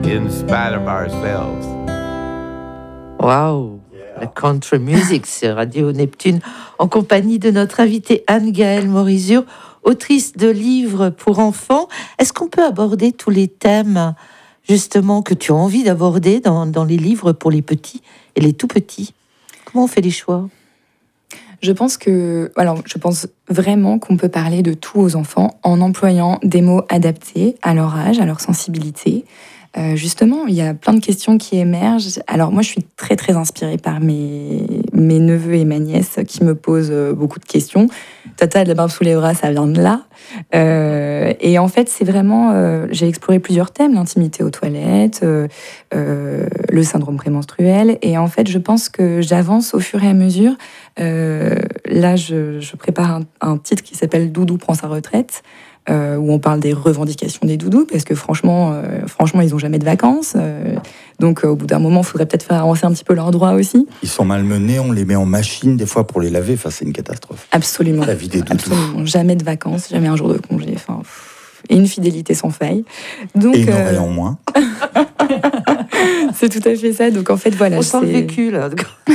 in spite of ourselves. Waouh, la country music sur Radio Neptune, en compagnie de notre invitée Anne-Gaëlle Morizur, autrice de livres pour enfants. Est-ce qu'on peut aborder tous les thèmes, justement, que tu as envie d'aborder dans les livres pour les petits et les tout petits? Comment on fait les choix? Je pense vraiment qu'on peut parler de tout aux enfants en employant des mots adaptés à leur âge, à leur sensibilité. Justement, il y a plein de questions qui émergent. Alors moi, je suis très très inspirée par mes neveux et ma nièce qui me posent beaucoup de questions. Tata de la barbe sous les bras, ça vient de là. Et en fait, c'est vraiment... j'ai exploré plusieurs thèmes, l'intimité aux toilettes, le syndrome prémenstruel. Et en fait, je pense que j'avance au fur et à mesure. Là, je prépare un titre qui s'appelle « Doudou prend sa retraite ». Où on parle des revendications des doudous, parce que franchement, ils n'ont jamais de vacances. Donc, au bout d'un moment, il faudrait peut-être faire avancer un petit peu leurs droits aussi. Ils sont malmenés, on les met en machine des fois pour les laver. Enfin, c'est une catastrophe. Absolument. La vie des doudous. Absolument. Jamais de vacances, jamais un jour de congé. Enfin, et une fidélité sans faille. Donc, et une oreille en moins. C'est tout à fait ça. Donc, en fait, voilà. On sent le vécu, là.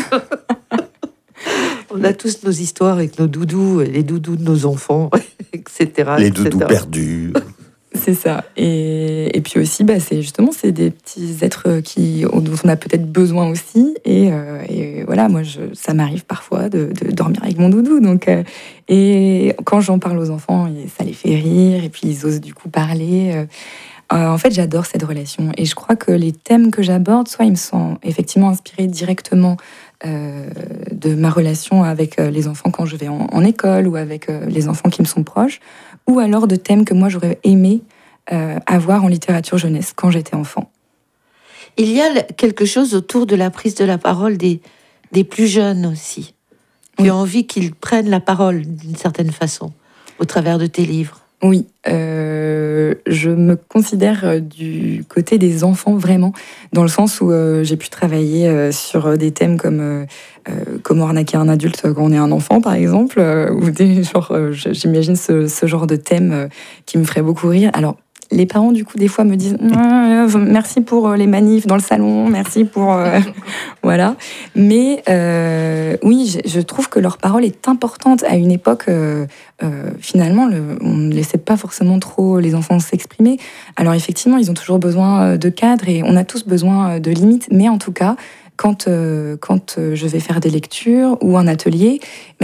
On a tous nos histoires avec nos doudous, les doudous de nos enfants, etc. Les doudous perdus. C'est ça. Et puis aussi, c'est des petits êtres dont on a peut-être besoin aussi. Et voilà, moi, ça m'arrive parfois de dormir avec mon doudou. Donc, et quand j'en parle aux enfants, ça les fait rire. Et puis, ils osent du coup parler. En fait, j'adore cette relation. Et je crois que les thèmes que j'aborde, soit ils me sont effectivement inspirés directement de ma relation avec les enfants quand je vais en école ou avec les enfants qui me sont proches, ou alors de thèmes que moi j'aurais aimé avoir en littérature jeunesse quand j'étais enfant. Il y a quelque chose autour de la prise de la parole des plus jeunes aussi. Tu as envie qu'ils prennent la parole d'une certaine façon au travers de tes livres. Oui, je me considère du côté des enfants vraiment, dans le sens où j'ai pu travailler sur des thèmes comme comment arnaquer un adulte quand on est un enfant, par exemple, ou j'imagine ce genre de thème qui me ferait beaucoup rire. Alors, les parents, du coup, des fois me disent merci pour les manifs dans le salon, merci pour... voilà. Mais oui, je trouve que leur parole est importante à une époque. Finalement, on ne laissait pas forcément trop les enfants s'exprimer. Alors effectivement, ils ont toujours besoin de cadres et on a tous besoin de limites. Mais en tout cas, quand je vais faire des lectures ou un atelier,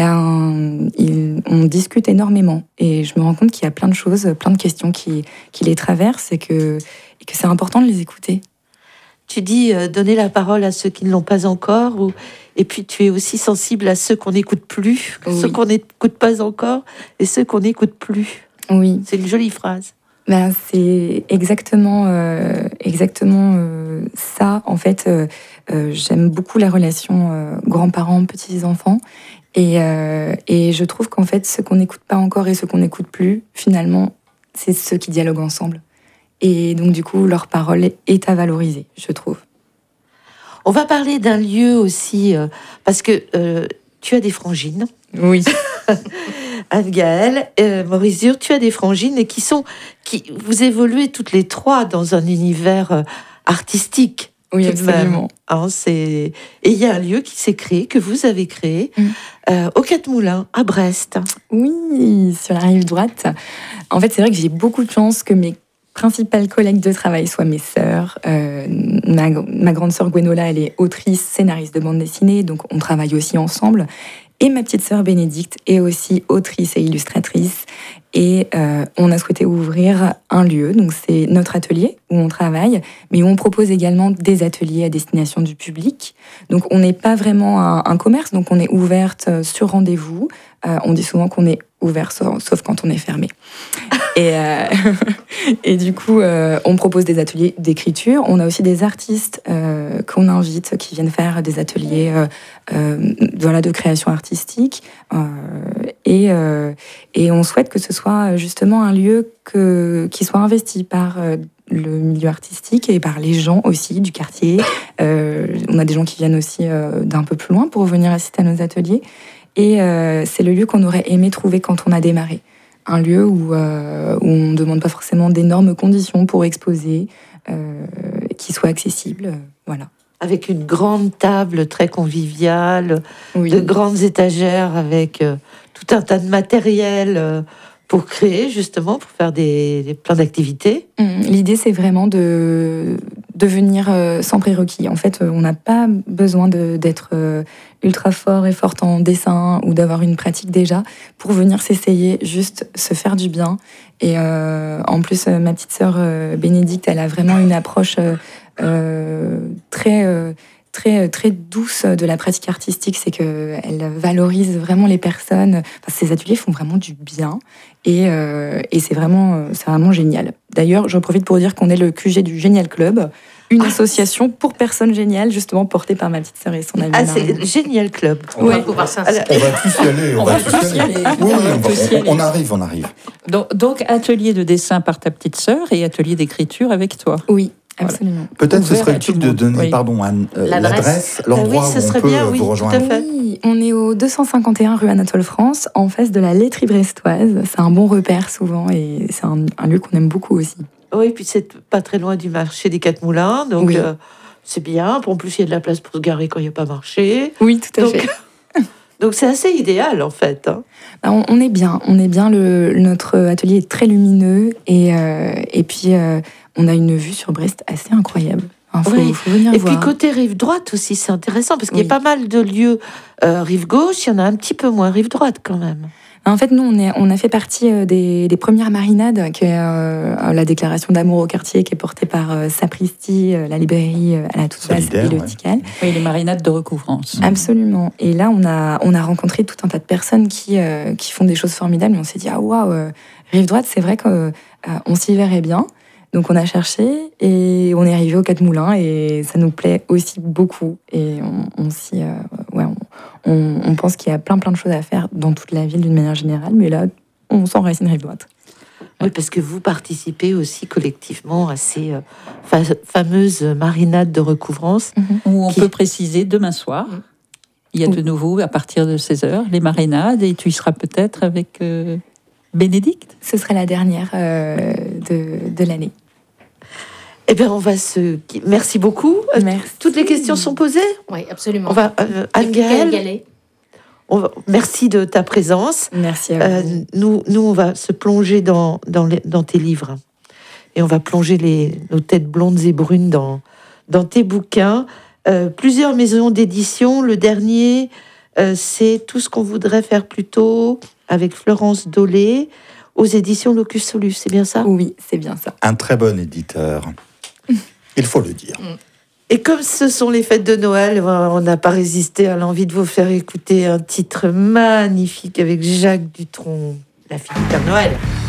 on discute énormément. Et je me rends compte qu'il y a plein de choses, plein de questions qui les traversent et que c'est important de les écouter. Tu dis donner la parole à ceux qui ne l'ont pas encore, et puis tu es aussi sensible à ceux qu'on n'écoute plus, oui. Ceux qu'on n'écoute pas encore et ceux qu'on n'écoute plus. Oui. C'est une jolie phrase. C'est exactement ça. En fait, j'aime beaucoup la relation grands-parents, petits-enfants. Et je trouve qu'en fait, ceux qu'on n'écoute pas encore et ceux qu'on n'écoute plus, finalement, c'est ceux qui dialoguent ensemble. Et donc, du coup, leur parole est à valoriser, je trouve. On va parler d'un lieu aussi, parce que tu as des frangines. Oui. Anne-Gaëlle, Morizur, tu as des frangines et qui vous évoluez toutes les trois dans un univers artistique. Oui, absolument. Et il y a un lieu qui s'est créé, que vous avez créé, au Quatre Moulins, à Brest. Oui, sur la rive droite. En fait, c'est vrai que j'ai beaucoup de chance que mes principales collègues de travail soient mes sœurs. Ma grande sœur Gwenola, elle est autrice, scénariste de bande dessinée, donc on travaille aussi ensemble. Et ma petite sœur Bénédicte est aussi autrice et illustratrice. Et on a souhaité ouvrir un lieu, donc c'est notre atelier où on travaille, mais où on propose également des ateliers à destination du public. Donc on n'est pas vraiment un commerce, donc on est ouverte sur rendez-vous. On dit souvent qu'on est ouvert sauf quand on est fermé. Et du coup, on propose des ateliers d'écriture. On a aussi des artistes qu'on invite, qui viennent faire des ateliers de création artistique. Et on souhaite que ce soit justement un lieu qui soit investi par le milieu artistique et par les gens aussi du quartier. On a des gens qui viennent aussi d'un peu plus loin pour venir assister à nos ateliers. Et c'est le lieu qu'on aurait aimé trouver quand on a démarré. Un lieu où on ne demande pas forcément d'énormes conditions pour exposer, qui soit accessible. Voilà. Avec une grande table très conviviale, Oui. de grandes étagères avec tout un tas de matériel pour créer, justement, pour faire plein d'activités. L'idée, c'est vraiment de venir sans prérequis. En fait, on n'a pas besoin d'être ultra fort et forte en dessin ou d'avoir une pratique déjà pour venir s'essayer, juste se faire du bien. Et en plus, ma petite sœur Bénédicte, elle a vraiment une approche très douce de la pratique artistique. C'est qu'elle valorise vraiment les personnes. Enfin, ces ateliers font vraiment du bien. Et c'est vraiment génial. D'ailleurs, j'en profite pour dire qu'on est le QG du Génial Club, une association pour personnes géniales, justement portée par ma petite sœur et son amie. C'est le Génial Club. On va pouvoir s'inscrire. On va tous y aller. On va tous y aller. Oui, tous y aller. on arrive. Donc, atelier de dessin par ta petite sœur et atelier d'écriture avec toi. Oui, absolument. Peut-être ce Ouvert serait à tout utile le de monde. donner, Oui. pardon, Anne, l'adresse, oui, l'endroit ce où on serait peut bien, oui, vous tout rejoindre. à fait. Oui, on est au 251 rue Anatole France, en face de la laiterie brestoise. C'est un bon repère souvent et c'est un lieu qu'on aime beaucoup aussi. Oui, puis c'est pas très loin du marché des Quatre Moulins, donc Oui. c'est bien. En plus, il y a de la place pour se garer quand il n'y a pas marché. Oui, tout à Donc, fait. donc c'est assez idéal, en fait. Hein. Bah, on est bien. Notre atelier est très lumineux et puis on a une vue sur Brest assez incroyable. Faut venir Et voir. puis côté rive droite aussi, c'est intéressant parce qu'il y a Oui. pas mal de lieux rive gauche, il y en a un petit peu moins rive droite quand même. En fait, nous, on a fait partie des premières marinades, qui est la déclaration d'amour au quartier, qui est portée par Sapristi, la librairie à la toute base Solidaire, et le ouais. Tical. Oui, les marinades de recouvrance. Absolument. Et là, on a rencontré tout un tas de personnes qui font des choses formidables. Et on s'est dit, ah waouh, rive droite, c'est vrai qu'on s'y verrait bien. Donc on a cherché et on est arrivé aux Quatre Moulins et ça nous plaît aussi beaucoup. Et on pense qu'il y a plein de choses à faire dans toute la ville d'une manière générale. Mais là, on s'enracine rive droite. Oui, parce que vous participez aussi collectivement à ces fameuses marinades de recouvrance. Où on peut préciser demain soir. Il y a de nouveau, à partir de 16h, les marinades et tu y seras peut-être avec Bénédicte. Ce serait la dernière de l'année. Eh bien, merci beaucoup. Merci. Toutes les questions sont posées. Oui, absolument. On va, Anne-Gaëlle, Galet. merci de ta présence. Merci à vous. Nous, on va se plonger dans tes livres. Et on va plonger nos têtes blondes et brunes dans tes bouquins. Plusieurs maisons d'édition. Le dernier, c'est Tout ce qu'on voudrait faire plus tôt, avec Florence Dolé, aux éditions Locus Solus. C'est bien ça ? Oui, c'est bien ça. Un très bon éditeur. Il faut le dire. Et comme ce sont les fêtes de Noël, on n'a pas résisté à l'envie de vous faire écouter un titre magnifique avec Jacques Dutronc, La fille du Père Noël.